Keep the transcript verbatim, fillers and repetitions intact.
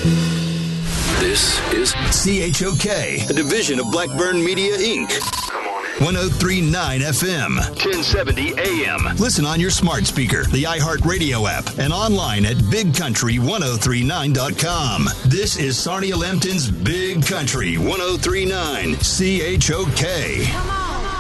This is C H O K, a division of Blackburn Media, Incorporated. one oh three point nine F M, ten seventy A M. Listen on your smart speaker, the iHeartRadio app, and online at big country ten thirty-nine dot com. This is Sarnia Lambton's Big Country ten thirty-nine, C H O K. Come on.